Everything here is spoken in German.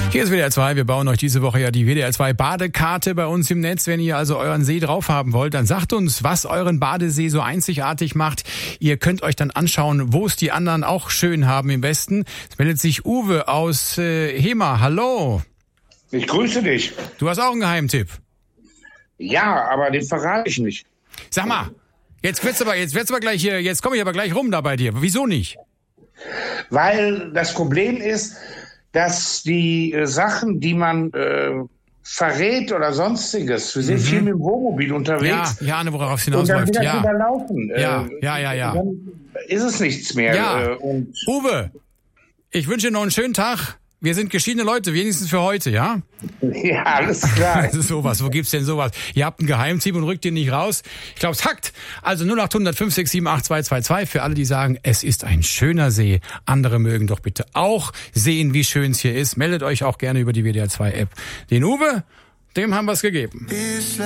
Hier ist WDR 2. Wir bauen euch diese Woche ja die WDR 2 Badekarte bei uns im Netz. Wenn ihr also euren See drauf haben wollt, dann sagt uns, was euren Badesee so einzigartig macht. Ihr könnt euch dann anschauen, wo es die anderen auch schön haben im Westen. Es meldet sich Uwe aus Hema. Hallo. Ich grüße dich. Du hast auch einen Geheimtipp. Ja, aber den verrate ich nicht. Sag mal, jetzt komme ich aber gleich rum da bei dir. Wieso nicht? Weil das Problem ist, dass die Sachen, die man verrät oder sonstiges, wir sind viel mit dem Wohnmobil unterwegs. Ja, worauf es und dann hinausläuft. wieder überlaufen. Ja. Dann ist es nichts mehr. Ja. Uwe, ich wünsche dir noch einen schönen Tag. Wir sind geschiedene Leute, wenigstens für heute, ja? Ja, alles klar. Das ist sowas. Wo gibt's denn sowas? Ihr habt einen Geheimtipp und rückt ihn nicht raus. Ich glaube, es hackt. Also 0800 567 8222 für alle, die sagen, es ist ein schöner See. Andere mögen doch bitte auch sehen, wie schön es hier ist. Meldet euch auch gerne über die WDR 2 App. Den Uwe, dem haben wir es gegeben.